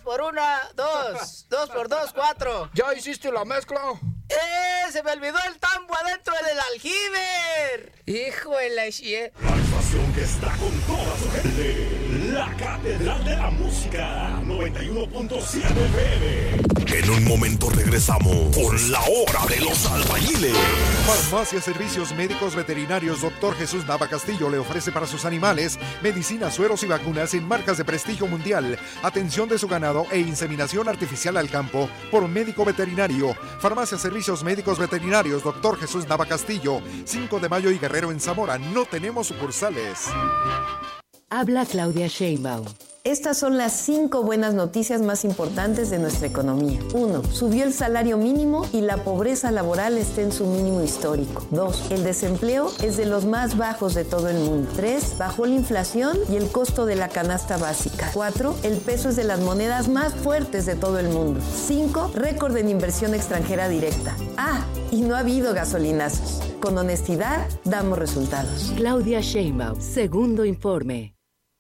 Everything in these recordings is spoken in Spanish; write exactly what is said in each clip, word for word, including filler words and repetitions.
por una, dos. Dos por dos, cuatro. ¿Ya hiciste la mezcla? ¡Eh! ¡Se me olvidó el tambo adentro del aljiber! ¡Hijo de la chie! La estación que está con toda su gente. La Catedral de la Música. noventa y uno punto siete F M. En un momento regresamos con la hora de los albañiles. Farmacia Servicios Médicos Veterinarios Doctor Jesús Nava Castillo le ofrece para sus animales medicinas, sueros y vacunas en marcas de prestigio mundial, atención de su ganado e inseminación artificial al campo por médico veterinario. Farmacia Servicios Médicos Veterinarios Doctor Jesús Nava Castillo, cinco de mayo y Guerrero en Zamora. No tenemos sucursales. Habla Claudia Sheinbaum. Estas son las cinco buenas noticias más importantes de nuestra economía. uno. Subió el salario mínimo y la pobreza laboral está en su mínimo histórico. dos. El desempleo es de los más bajos de todo el mundo. tres. Bajó la inflación y el costo de la canasta básica. cuatro. El peso es de las monedas más fuertes de todo el mundo. cinco. Récord en inversión extranjera directa. Ah, y no ha habido gasolinazos. Con honestidad, damos resultados. Claudia Sheinbaum, segundo informe.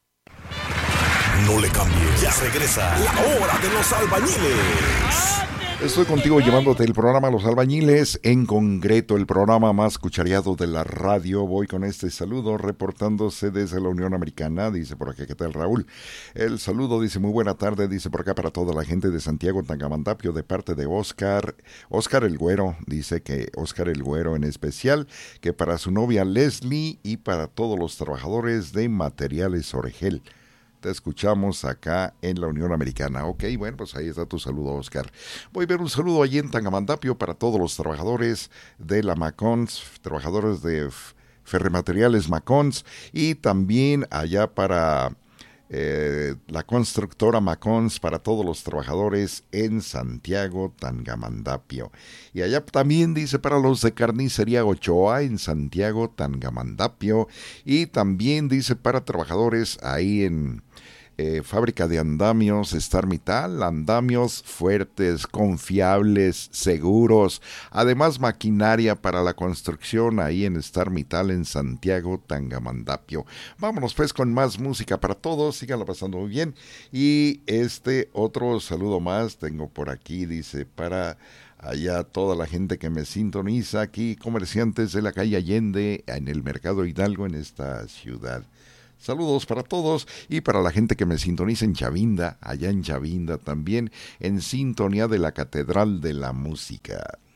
No le cambies, ya regresa la hora de los albañiles. Estoy contigo llevándote el programa Los Albañiles, en concreto el programa más cuchareado de la radio. Voy con este saludo reportándose desde la Unión Americana, dice por acá, ¿qué tal Raúl? El saludo dice, muy buena tarde, dice por acá para toda la gente de Santiago Tangamandapio de parte de Oscar, Oscar el Güero, dice que Oscar el Güero en especial, que para su novia Leslie y para todos los trabajadores de Materiales Oregel. Te escuchamos acá en la Unión Americana. Ok, bueno, pues ahí está tu saludo, Oscar. Voy a ver un saludo allí en Tangamandapio para todos los trabajadores de la Macons, trabajadores de Ferremateriales Macons, y también allá para eh, la constructora Macons, para todos los trabajadores en Santiago Tangamandapio. Y allá también dice para los de Carnicería Ochoa en Santiago Tangamandapio, y también dice para trabajadores ahí en Eh, fábrica de andamios Starmital, andamios fuertes, confiables, seguros, además maquinaria para la construcción ahí en Starmital en Santiago Tangamandapio. Vámonos pues con más música para todos, síganla pasando muy bien. Y este otro saludo más tengo por aquí, dice para allá toda la gente que me sintoniza aquí, comerciantes de la calle Allende en el Mercado Hidalgo en esta ciudad. Saludos para todos y para la gente que me sintoniza en Chavinda, allá en Chavinda también, en sintonía de la Catedral de la Música.